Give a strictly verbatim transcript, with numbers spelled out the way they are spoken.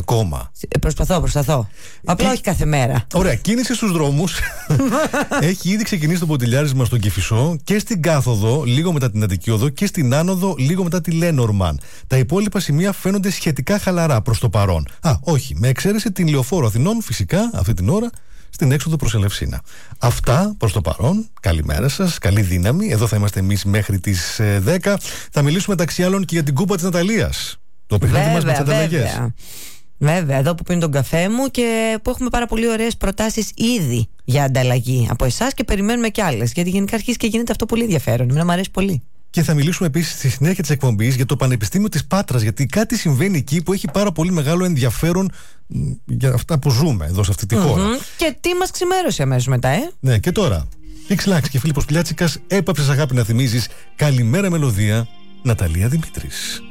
ακόμα? Προσπαθώ, προσπαθώ. Απλά Και... όχι κάθε μέρα. Ωραία, κίνηση στους δρόμους. Έχει ήδη ξεκινήσει το ποτηλιάρισμα στον Κηφισό και στην κάθοδο, λίγο μετά την Αττική Οδό, και στην άνοδο, λίγο μετά τη Λένормαν. Τα υπόλοιπα σημεία φαίνονται σχετικά χαλαρά προς το παρόν. Α, όχι, με εξαίρεση την Λεωφόρο Αθηνών, φυσικά, αυτή την ώρα, στην έξοδο προς Ελευσίνα. Αυτά προς το παρόν. Καλημέρα σας, καλή δύναμη. Εδώ θα είμαστε εμείς μέχρι τις ε, δέκα. Θα μιλήσουμε μεταξύ άλλων και για την Κούπα της Ναταλίας. Το παιχνίδι μας με τις ανταλλαγές. Βέβαια, εδώ που πίνω τον καφέ μου και που έχουμε πάρα πολύ ωραίες προτάσεις ήδη για ανταλλαγή από εσάς και περιμένουμε κι άλλες. Γιατί γενικά αρχίζει και γίνεται αυτό πολύ ενδιαφέρον. Εμένα μου αρέσει πολύ. Και θα μιλήσουμε επίσης στη συνέχεια της εκπομπής για το Πανεπιστήμιο της Πάτρας. Γιατί κάτι συμβαίνει εκεί που έχει πάρα πολύ μεγάλο ενδιαφέρον για αυτά που ζούμε εδώ σε αυτή τη χώρα. Mm-hmm. Και τι μας ξημέρωσε αμέσως μετά, ε? Ναι, και τώρα. Πίξ-Λάξ και Φίλιππος Πλιάτσικας, έπαψες αγάπη να θυμίζεις. Καλημέρα μελωδία, Ναταλία Δημήτρης.